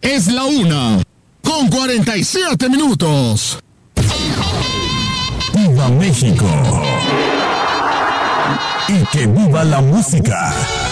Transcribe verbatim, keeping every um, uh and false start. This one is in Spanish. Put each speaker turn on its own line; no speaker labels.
Es la una, con cuarenta y siete minutos.
¡Viva México! ¡Y que viva la música!